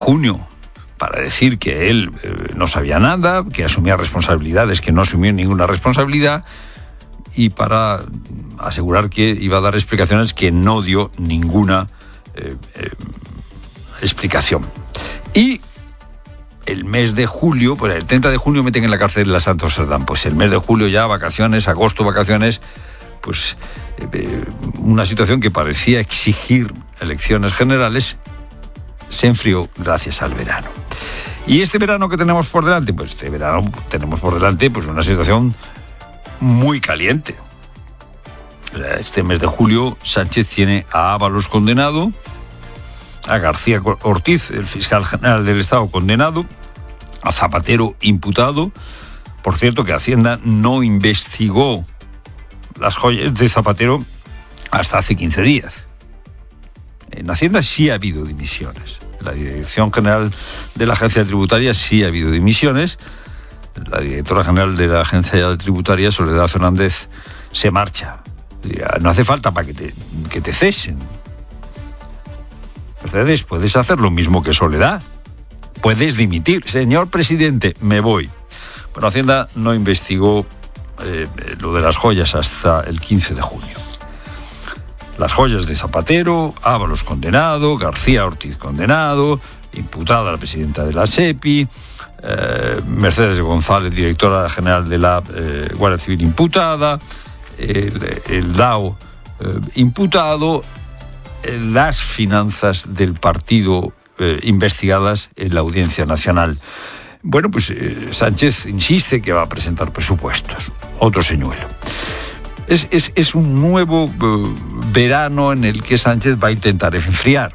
junio para decir que él no sabía nada, que asumía responsabilidades, que no asumió ninguna responsabilidad, y para asegurar que iba a dar explicaciones que no dio ninguna explicación. Y el mes de julio, pues el 30 de junio meten en la cárcel a Santos Cerdán. Pues el mes de julio ya vacaciones, agosto vacaciones, pues una situación que parecía exigir elecciones generales se enfrió gracias al verano. ¿Y este verano que tenemos por delante? Pues este verano tenemos por delante pues una situación muy caliente. Este mes de julio Sánchez tiene a Ábalos condenado, a García Ortiz, el fiscal general del Estado, condenado, a Zapatero imputado. Por cierto, que Hacienda no investigó las joyas de Zapatero hasta hace 15 días. En Hacienda sí ha habido dimisiones. En la Dirección General de la Agencia Tributaria sí ha habido dimisiones. La directora general de la Agencia Tributaria, Soledad Fernández, se marcha. No hace falta para que te cesen. Mercedes, puedes hacer lo mismo que Soledad. Puedes dimitir. Señor presidente, me voy. Bueno, Hacienda no investigó lo de las joyas hasta el 15 de junio. Las joyas de Zapatero, Ábalos condenado, García Ortiz condenado, imputada la presidenta de la SEPI, Mercedes González, directora general de la Guardia Civil, imputada, el DAO imputado, las finanzas del partido investigadas en la Audiencia Nacional. Bueno, pues Sánchez insiste que va a presentar presupuestos. Otro señuelo. Es un nuevo verano en el que Sánchez va a intentar enfriar.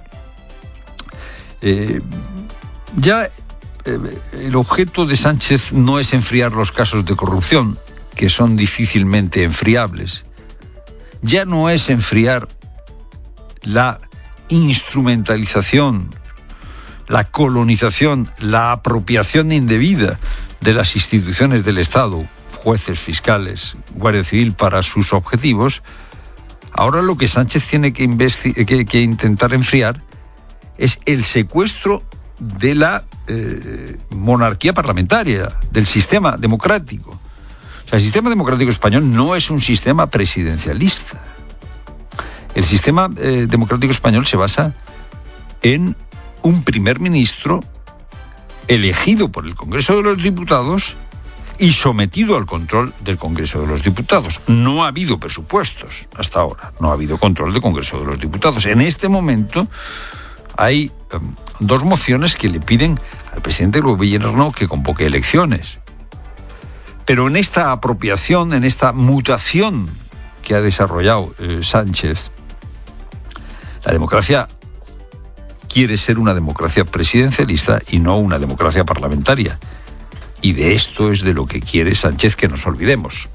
El objeto de Sánchez no es enfriar los casos de corrupción, que son difícilmente enfriables. Ya no es enfriar la instrumentalización, la colonización, la apropiación indebida de las instituciones del Estado, jueces, fiscales, Guardia Civil, para sus objetivos. Ahora lo que Sánchez tiene que intentar enfriar es el secuestro de la monarquía parlamentaria, del sistema democrático. O sea, el sistema democrático español no es un sistema presidencialista. El sistema democrático español se basa en un primer ministro elegido por el Congreso de los Diputados y sometido al control del Congreso de los Diputados. No ha habido presupuestos hasta ahora, no ha habido control del Congreso de los Diputados. En este momento hay dos mociones que le piden al presidente del gobierno que convoque elecciones. Pero en esta apropiación, en esta mutación que ha desarrollado Sánchez, la democracia quiere ser una democracia presidencialista y no una democracia parlamentaria. Y de esto es de lo que quiere Sánchez que nos olvidemos.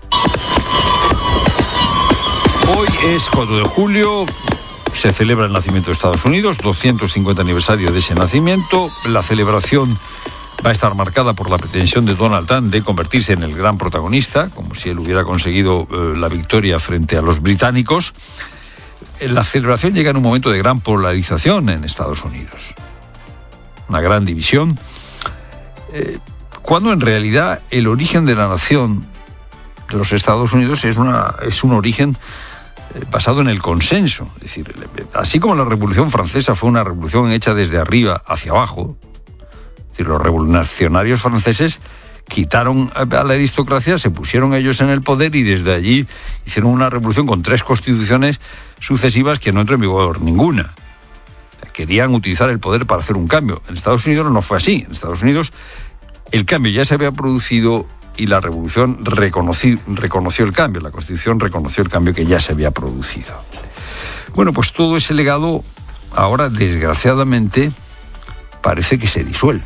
Hoy es 4 de julio, se celebra el nacimiento de Estados Unidos, 250 aniversario de ese nacimiento. La celebración va a estar marcada por la pretensión de Donald Trump de convertirse en el gran protagonista, como si él hubiera conseguido la victoria frente a los británicos. La celebración llega en un momento de gran polarización en Estados Unidos. Una gran división. Cuando en realidad el origen de la nación de los Estados Unidos es un origen basado en el consenso. Es decir, así como la Revolución Francesa fue una revolución hecha desde arriba hacia abajo, es decir, los revolucionarios franceses quitaron a la aristocracia, se pusieron ellos en el poder y desde allí hicieron una revolución con 3 constituciones sucesivas que no entró en vigor ninguna. Querían utilizar el poder para hacer un cambio. En Estados Unidos no fue así. En Estados Unidos el cambio ya se había producido y la revolución reconoció el cambio, la Constitución reconoció el cambio que ya se había producido. Bueno, pues todo ese legado ahora, desgraciadamente, parece que se disuelve.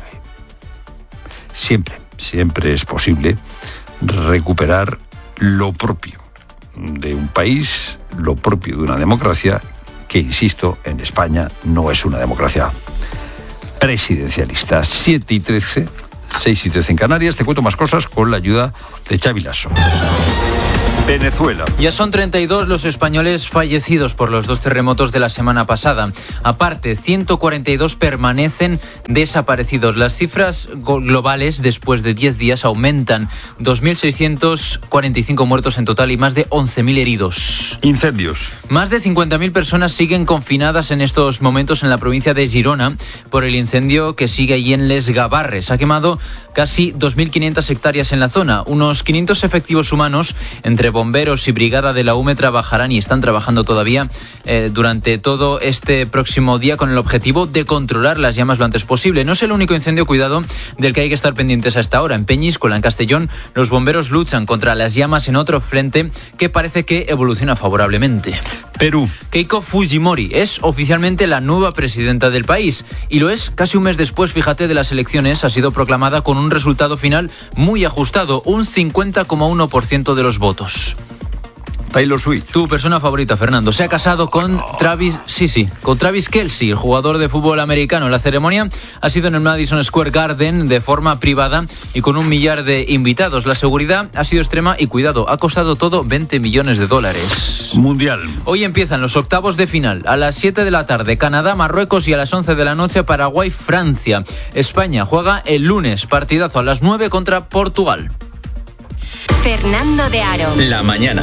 Siempre es posible recuperar lo propio de un país, lo propio de una democracia, que, insisto, en España no es una democracia presidencialista. 7:13, 6:13 en Canarias. Te cuento más cosas con la ayuda de Xavi Lasso. Venezuela. Ya son 32 los españoles fallecidos por los 2 terremotos de la semana pasada. Aparte, 142 permanecen desaparecidos. Las cifras globales después de 10 días aumentan. 2.645 muertos en total y más de 11.000 heridos. Incendios. Más de 50.000 personas siguen confinadas en estos momentos en la provincia de Girona por el incendio que sigue allí en Les Gavarres. Ha quemado casi 2.500 hectáreas en la zona. Unos 500 efectivos humanos entre bomberos y brigada de la UME trabajarán y están trabajando todavía durante todo este próximo día con el objetivo de controlar las llamas lo antes posible. No es el único incendio, cuidado, del que hay que estar pendientes a esta hora. En Peñíscola, en Castellón, los bomberos luchan contra las llamas en otro frente que parece que evoluciona favorablemente. Perú. Keiko Fujimori es oficialmente la nueva presidenta del país y lo es casi un mes después, fíjate, de las elecciones. Ha sido proclamada con un resultado final muy ajustado, un 50,1% de los votos. Taylor Swift. Tu persona favorita, Fernando, se ha casado con Travis Kelce, el jugador de fútbol americano. La ceremonia ha sido en el Madison Square Garden de forma privada y con 1 millar de invitados. La seguridad ha sido extrema y, cuidado, ha costado todo $20 millones. Mundial. Hoy empiezan los octavos de final. A las 7 de la tarde, Canadá, Marruecos, y a las 11 de la noche, Paraguay, Francia. España juega el lunes, partidazo a las 9 contra Portugal. Fernando de Aro. La mañana.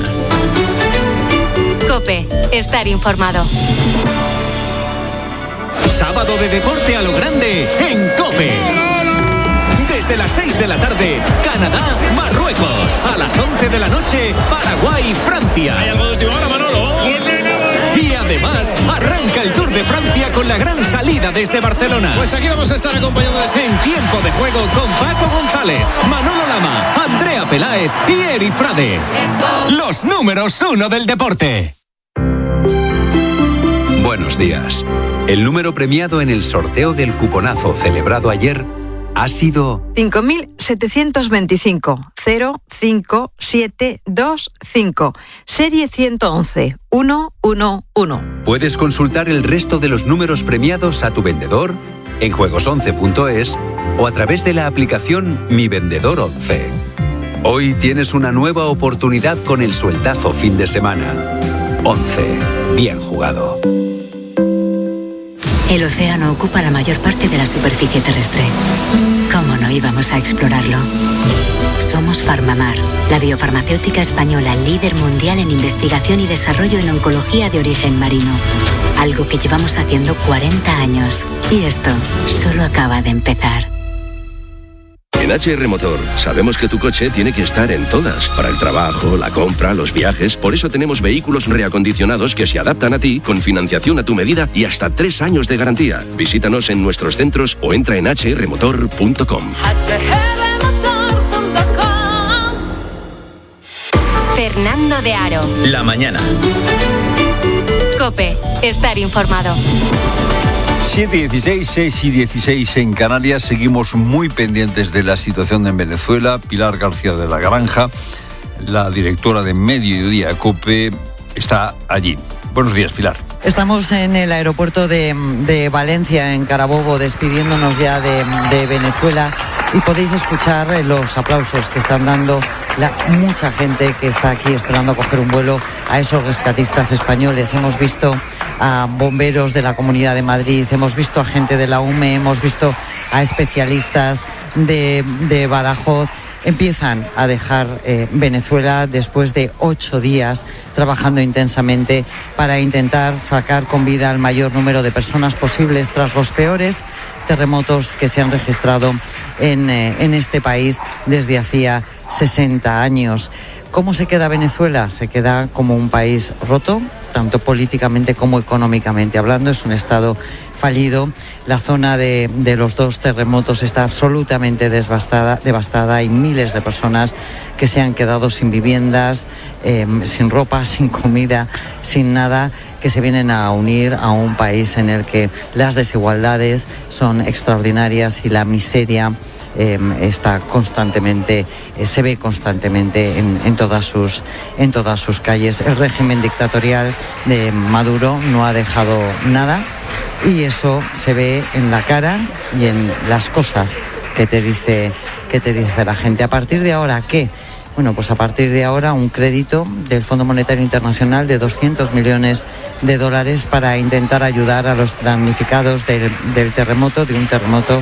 COPE. Estar informado. Sábado de deporte a lo grande en COPE. Desde las 6 de la tarde, Canadá, Marruecos. A las 11 de la noche, Paraguay, Francia. ¿Hay algo de última hora, Manolo? Y además, arranca el Tour de Francia con la gran salida desde Barcelona. Pues aquí vamos a estar acompañándoles En tiempo de juego con Paco González, Manolo Lama, Andrea Peláez y Eri Frade. Los números 1 del deporte. Buenos días. El número premiado en el sorteo del cuponazo celebrado ayer ha sido 5.725 05725, serie 111 111. Puedes consultar el resto de los números premiados a tu vendedor en juegos11.es o a través de la aplicación Mi Vendedor 11. Hoy tienes una nueva oportunidad con el sueldazo fin de semana. 11. Bien jugado. El océano ocupa la mayor parte de la superficie terrestre. ¿Cómo no íbamos a explorarlo? Somos Farmamar, la biofarmacéutica española líder mundial en investigación y desarrollo en oncología de origen marino. Algo que llevamos haciendo 40 años. Y esto solo acaba de empezar. En HR Motor sabemos que tu coche tiene que estar en todas, para el trabajo, la compra, los viajes. Por eso tenemos vehículos reacondicionados que se adaptan a ti, con financiación a tu medida y hasta 3 años de garantía. Visítanos en nuestros centros o entra en hrmotor.com. Fernando de Aro. La mañana. COPE. Estar informado. 7:16, 6:16 en Canarias. Seguimos muy pendientes de la situación en Venezuela. Pilar García de la Granja, la directora de Mediodía COPE, está allí. Buenos días, Pilar. Estamos en el aeropuerto de Valencia, en Carabobo, despidiéndonos ya de Venezuela, y podéis escuchar los aplausos que están dando mucha gente que está aquí esperando a coger un vuelo a esos rescatistas españoles. Hemos visto a bomberos de la Comunidad de Madrid, hemos visto a gente de la UME, hemos visto a especialistas de Badajoz. Empiezan a dejar Venezuela después de 8 días trabajando intensamente para intentar sacar con vida al mayor número de personas posibles tras los peores terremotos que se han registrado en este país desde hacía 60 años. ¿Cómo se queda Venezuela? Se queda como un país roto, tanto políticamente como económicamente hablando. Es un estado fallido. La zona de los 2 terremotos está absolutamente devastada. Hay miles de personas que se han quedado sin viviendas, sin ropa, sin comida, sin nada, que se vienen a unir a un país en el que las desigualdades son extraordinarias y la miseria está constantemente, se ve constantemente en todas sus calles. El régimen dictatorial de Maduro no ha dejado nada, y eso se ve en la cara y en las cosas que te dice la gente. A partir de ahora, ¿qué? bueno, pues a partir de ahora un crédito del Fondo Monetario Internacional de $200 millones para intentar ayudar a los damnificados del terremoto, de un terremoto